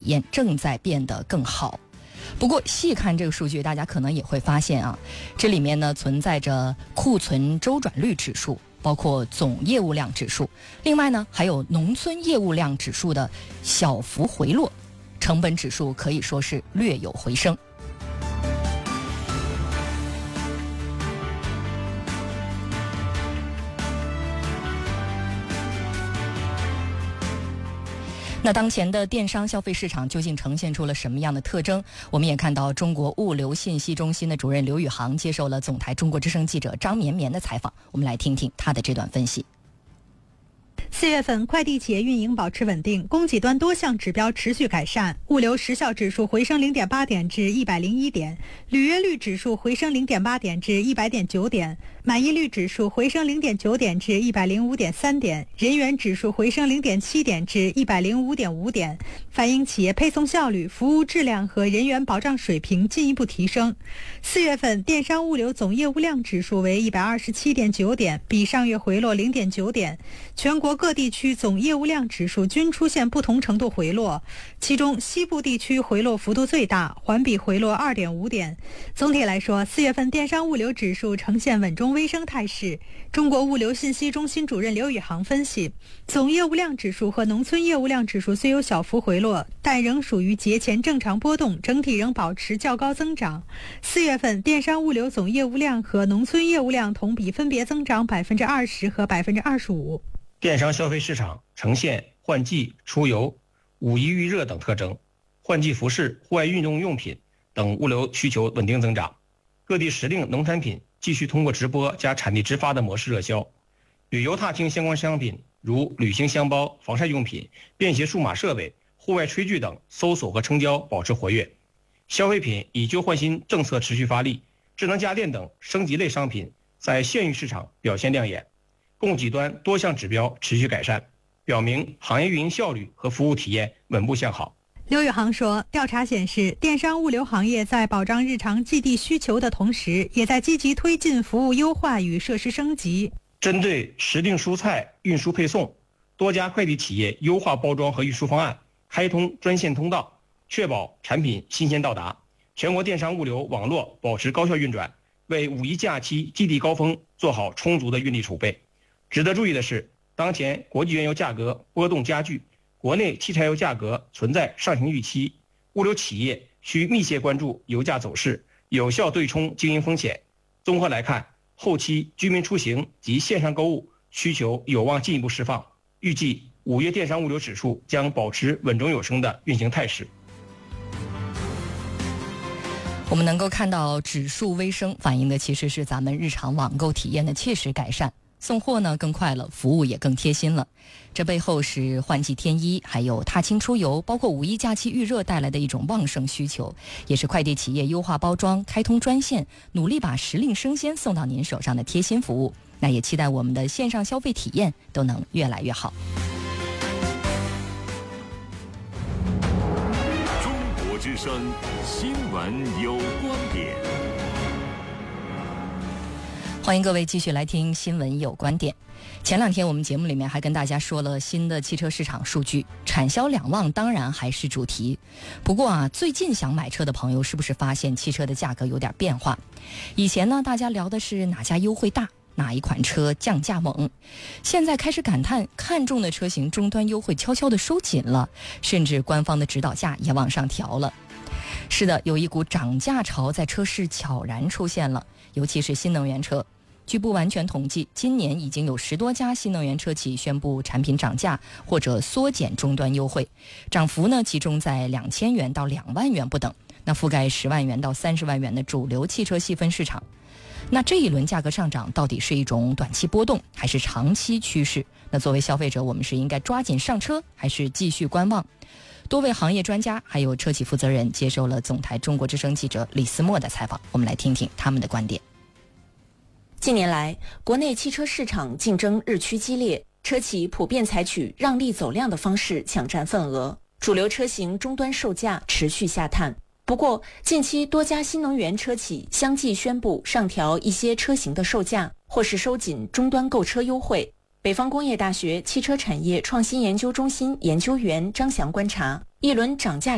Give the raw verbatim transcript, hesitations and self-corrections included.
验正在变得更好。不过细看这个数据，大家可能也会发现啊，这里面呢存在着库存周转率指数，包括总业务量指数，另外呢还有农村业务量指数的小幅回落，成本指数可以说是略有回升。那当前的电商消费市场究竟呈现出了什么样的特征？我们也看到中国物流信息中心的主任刘宇航接受了总台中国之声记者张绵绵的采访，我们来听听他的这段分析。 四月份，快递企业运营保持稳定，供给端多项指标持续改善，物流时效指数回升 零点八 点至一百零一点，履约率指数回升 零点八 点至一百点九点，满意率指数回升 零点九 点至一百零五点三点，人员指数回升 零点七 点至一百零五点五点，反映企业配送效率、服务质量和人员保障水平进一步提升。四月份，电商物流总业务量指数为 一百二十七点九 点，比上月回落 零点九 点，全国各地区总业务量指数均出现不同程度回落，其中西部地区回落幅度最大，环比回落 二点五 点。总体来说，四月份电商物流指数呈现稳中微升态势。中国物流信息中心主任刘宇航分析，总业务量指数和农村业务量指数虽有小幅回落，但仍属于节前正常波动，整体仍保持较高增长。四月份电商物流总业务量和农村业务量同比分别增长 百分之二十 和 百分之二十五。 电商消费市场呈现换季、出游、五一预热等特征，换季服饰、户外运动用品等物流需求稳定增长，各地时令农产品继续通过直播加产地直发的模式热销，旅游踏青相关商品如旅行箱包、防晒用品、便携数码设备、户外炊具等搜索和成交保持活跃，消费品以旧换新政策持续发力，智能家电等升级类商品在县域市场表现亮眼，供给端多项指标持续改善，表明行业运营效率和服务体验稳步向好。 刘宇航说，调查显示，电商物流行业在保障日常寄递需求的同时，也在积极推进服务优化与设施升级。 针对时令蔬菜运输配送，多家快递企业优化包装和运输方案，开通专线通道，确保产品新鲜到达，全国电商物流网络保持高效运转，为五一假期寄递高峰做好充足的运力储备。值得注意的是，当前国际原油价格波动加剧，国内汽柴油价格存在上行预期，物流企业需密切关注油价走势，有效对冲经营风险。综合来看，后期居民出行及线上购物需求有望进一步释放，预计五月电商物流指数将保持稳中有升的运行态势。 我们能够看到指数微升，反映的其实是咱们日常网购体验的切实改善，送货呢更快了，服务也更贴心了。这背后是换季添衣，还有踏青出游，包括五一假期预热带来的一种旺盛需求，也是快递企业优化包装、开通专线，努力把时令生鲜送到您手上的贴心服务。那也期待我们的线上消费体验都能越来越好。 中国之声新闻有观点。 欢迎各位继续来听新闻有观点。前两天我们节目里面还跟大家说了新的汽车市场数据，产销两旺当然还是主题。不过啊，最近想买车的朋友是不是发现汽车的价格有点变化？以前呢，大家聊的是哪家优惠大，哪一款车降价猛，现在开始感叹看中的车型终端优惠悄悄地收紧了，甚至官方的指导价也往上调了。是的，有一股涨价潮在车市悄然出现了，尤其是新能源车。据不完全统计，今年已经有十多家新能源车企宣布产品涨价或者缩减终端优惠，涨幅呢集中在两千元到两万元不等，那覆盖十万元到三十万元的主流汽车细分市场。那这一轮价格上涨到底是一种短期波动还是长期趋势？那作为消费者，我们是应该抓紧上车还是继续观望？多位行业专家还有车企负责人接受了总台中国之声记者李思墨的采访，我们来听听他们的观点。 近年来，国内汽车市场竞争日趋激烈，车企普遍采取让利走量的方式抢占份额，主流车型终端售价持续下探。不过，近期多家新能源车企相继宣布上调一些车型的售价，或是收紧终端购车优惠。北方工业大学汽车产业创新研究中心研究员张翔观察，一轮涨价